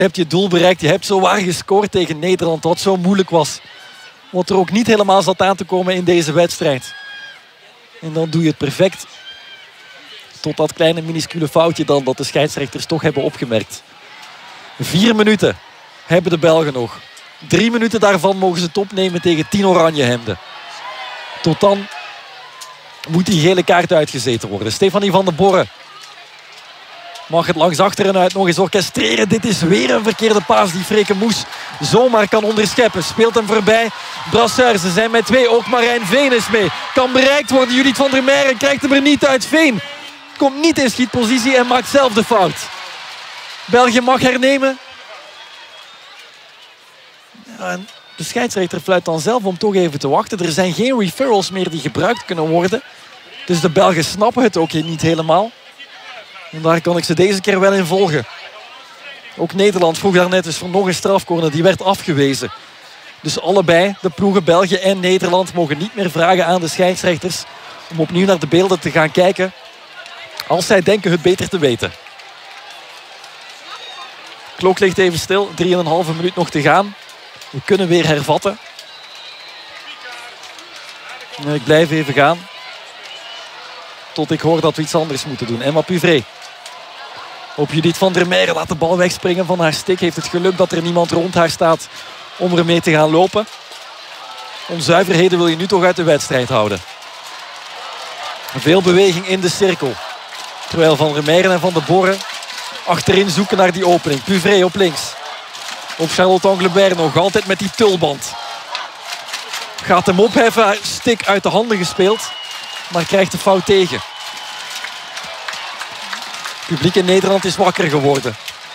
Je hebt je doel bereikt. Je hebt zowaar gescoord tegen Nederland, wat zo moeilijk was. Wat er ook niet helemaal zat aan te komen in deze wedstrijd. En dan doe je het perfect. Tot dat kleine minuscule foutje dan dat de scheidsrechters toch hebben opgemerkt. 4 minuten hebben de Belgen nog. 3 minuten daarvan mogen ze het opnemen tegen 10 oranje hemden. Tot dan moet die gele kaart uitgezeten worden. Stefanie van den Borre mag het langs achteren uit nog eens orchestreren. Dit is weer een verkeerde paas die Freke Moes zomaar kan onderscheppen. Speelt hem voorbij. Brasseur, ze zijn met 2. Ook Marijn Veen is mee. Kan bereikt worden. Judith van der Meijeren krijgt hem er niet uit. Veen komt niet in schietpositie en maakt zelf de fout. België mag hernemen. Ja, de scheidsrechter fluit dan zelf om toch even te wachten. Er zijn geen referrals meer die gebruikt kunnen worden. Dus de Belgen snappen het ook niet helemaal. En daar kan ik ze deze keer wel in volgen. Ook Nederland vroeg daarnet dus voor nog een strafcorner. Die werd afgewezen. Dus allebei, de ploegen België en Nederland, mogen niet meer vragen aan de scheidsrechters om opnieuw naar de beelden te gaan kijken als zij denken het beter te weten. Klok ligt even stil. 3,5 minuut nog te gaan. We kunnen weer hervatten. Ik blijf even gaan. Tot ik hoor dat we iets anders moeten doen. Emma Puvray. Op Judith van der Meijeren laat de bal wegspringen van haar stick. Heeft het geluk dat er niemand rond haar staat om ermee te gaan lopen. Onzuiverheden wil je nu toch uit de wedstrijd houden. Veel beweging in de cirkel. Terwijl Van der Meijeren en Van den Borre achterin zoeken naar die opening. Puvray op links. Op Charlotte Anglebert nog altijd met die tulband. Gaat hem opheffen. Haar stick uit de handen gespeeld. Maar krijgt de fout tegen. Het publiek in Nederland is wakker geworden.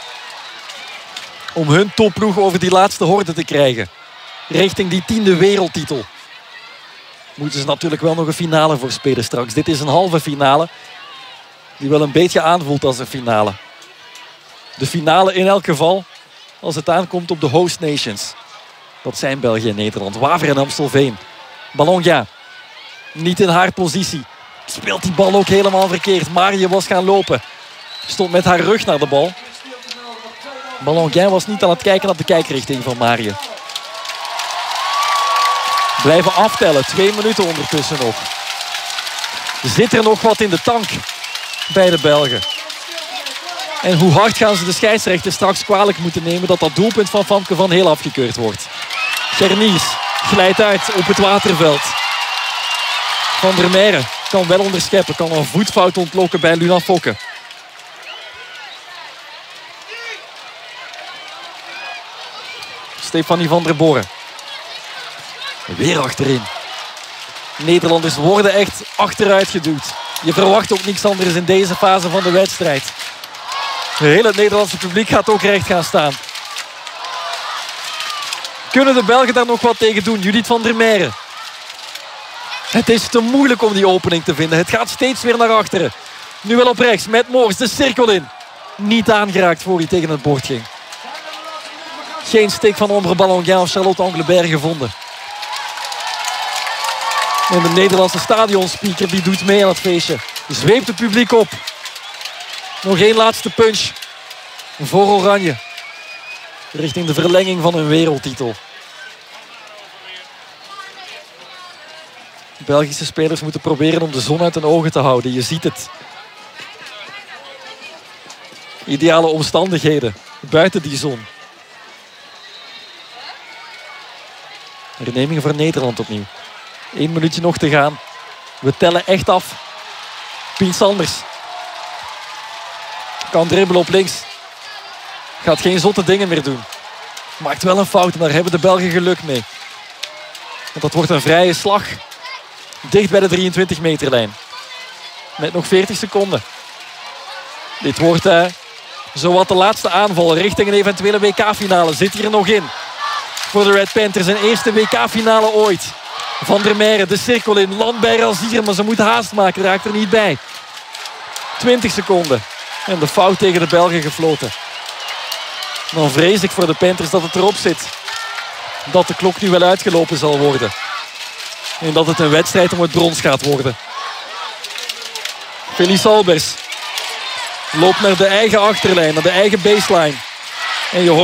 Om hun topploeg over die laatste horde te krijgen. Richting die 10e wereldtitel. Moeten ze natuurlijk wel nog een finale voor spelen straks. Dit is een halve finale. Die wel een beetje aanvoelt als een finale. De finale in elk geval. Als het aankomt op de host nations. Dat zijn België en Nederland. Waver en Amstelveen. Ballonga. Niet in haar positie. Speelt die bal ook helemaal verkeerd. Marië was gaan lopen. Stond met haar rug naar de bal. Ballonga was niet aan het kijken naar de kijkrichting van Marië. Blijven aftellen. 2 minuten ondertussen nog. Zit er nog wat in de tank bij de Belgen? En hoe hard gaan ze de scheidsrechter straks kwalijk moeten nemen dat dat doelpunt van Famke van Heel afgekeurd wordt? Gerniers glijdt uit op het waterveld. Van der Meijeren kan wel onderscheppen. Kan een voetfout ontlokken bij Luna Fokke. Stefanie van der Borre. Weer achterin. Nederlanders worden echt achteruit geduwd. Je verwacht ook niks anders in deze fase van de wedstrijd. Heel het Nederlandse publiek gaat ook recht gaan staan. Kunnen de Belgen daar nog wat tegen doen? Judith van der Meijeren. Het is te moeilijk om die opening te vinden. Het gaat steeds weer naar achteren. Nu wel op rechts met Moors de cirkel in. Niet aangeraakt voor hij tegen het bord ging. Geen stick van Ombre Ballonga of Charlotte Anglebert gevonden. En de Nederlandse stadionspeaker die doet mee aan het feestje. Zweept het publiek op. Nog één laatste punch. Voor Oranje. Richting de verlenging van hun wereldtitel. Belgische spelers moeten proberen om de zon uit hun ogen te houden. Je ziet het. Ideale omstandigheden. Buiten die zon. Herneming voor Nederland opnieuw. 1 minuutje nog te gaan. We tellen echt af. Pien Sanders. Kan dribbelen op links. Gaat geen zotte dingen meer doen. Maakt wel een fout en daar hebben de Belgen geluk mee. Want dat wordt een vrije slag. Dicht bij de 23 meterlijn. Met nog 40 seconden. Dit wordt zowat de laatste aanval richting een eventuele WK-finale. Zit hier nog in. Voor de Red Panthers. Zijn eerste WK-finale ooit. Van der Meijeren de cirkel in. Land bij Razier, maar ze moet haast maken. Raakt er niet bij. 20 seconden. En de fout tegen de Belgen gefloten. Dan vrees ik voor de Panthers dat het erop zit. Dat de klok nu wel uitgelopen zal worden. En dat het een wedstrijd om het brons gaat worden. Felice Albers loopt naar de eigen achterlijn, naar de eigen baseline. En je hoort